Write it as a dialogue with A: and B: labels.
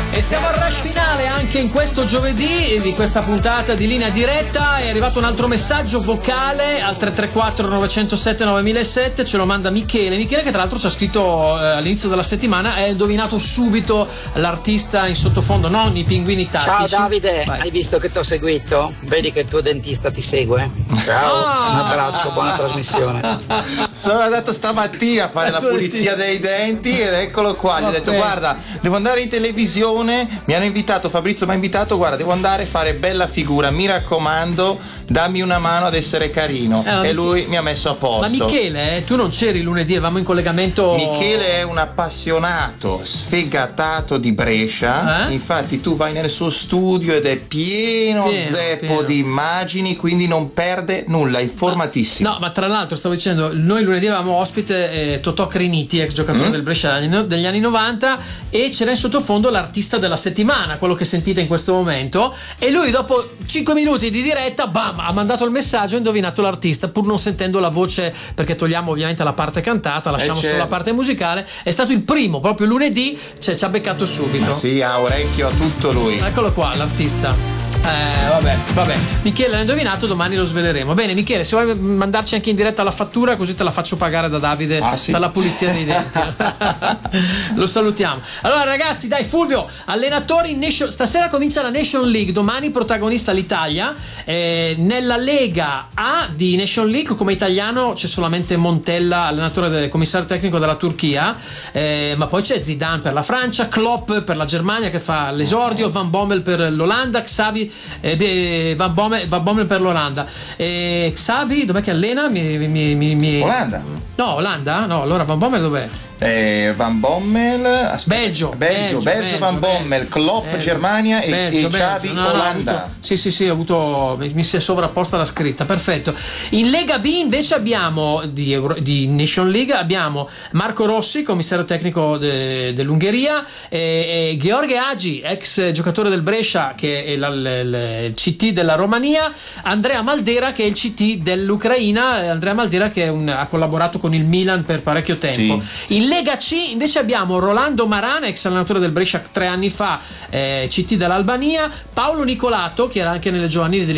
A: E siamo al rush finale anche in questo giovedì di questa puntata di Linea Diretta. È arrivato un altro messaggio vocale al 334 907 9007, ce lo manda Michele che tra l'altro ci ha scritto all'inizio della settimana, ha indovinato subito l'artista in sottofondo, non i pinguini tattici.
B: Ciao Davide,
A: vai.
B: Hai visto che ti ho seguito? Vedi che il tuo dentista ti segue? Ciao, un abbraccio, buona trasmissione.
C: Sono andato stamattina a fare la pulizia dei denti ed eccolo qua, gli ho detto guarda, devo andare in televisione, mi hanno invitato, Fabrizio mi ha invitato, guarda, devo andare a fare bella figura, mi raccomando, dammi una mano ad essere carino. E lui mi ha messo a posto.
A: Ma Michele, tu non c'eri lunedì, eravamo in collegamento.
C: Michele è un appassionato, sfegatato di Brescia, infatti tu vai nel suo studio ed è pieno zeppo di immagini, quindi non perde nulla, è informatissimo.
A: No, ma tra l'altro stavo dicendo, noi lunedì avevamo ospite Totò Criniti, ex giocatore del Brescia degli anni 90, e c'era in sottofondo l'artista della settimana, quello che sentite in questo momento, e lui dopo 5 minuti di diretta, bam, ha mandato il messaggio e indovinato l'artista, pur non sentendo la voce, perché togliamo ovviamente la parte cantata, lasciamo solo la parte musicale. È stato il primo, proprio lunedì, ci ha beccato subito.
C: Ma sì, ha orecchio a tutto lui.
A: Eccolo qua, l'artista. Vabbè. Michele l'ha indovinato, domani lo sveleremo. Bene, Michele, se vuoi mandarci anche in diretta la fattura, così te la faccio pagare da Davide per la pulizia dei denti. Lo salutiamo. Allora ragazzi, dai, Fulvio, allenatori stasera comincia la Nation League, domani protagonista l'Italia. Nella Lega A di Nation League come italiano c'è solamente Montella, allenatore del commissario tecnico della Turchia, ma poi c'è Zidane per la Francia, Klopp per la Germania che fa l'esordio, Van Bommel per l'Olanda, Xavi Van Bommel per l'Olanda. Xavi dov'è che allena?
C: Olanda.
A: No, Olanda? No, allora Van Bommel dov'è?
C: Van Bommel,
A: Belgio,
C: Van Bommel, Klopp Germania e Xavi Olanda.
A: Sì, mi si è sovrapposta la scritta, perfetto. In Lega B invece abbiamo di Nation League abbiamo Marco Rossi, commissario tecnico dell'Ungheria, e Gheorghe Hagi, ex giocatore del Brescia che è il CT della Romania, Andrea Maldera che è il CT dell'Ucraina, Andrea Maldera che ha collaborato con il Milan per parecchio tempo. Sì. In Lega C invece abbiamo Rolando Marana, ex allenatore del Brescia 3 anni fa, CT dell'Albania, Paolo Nicolato che era anche nelle giovanili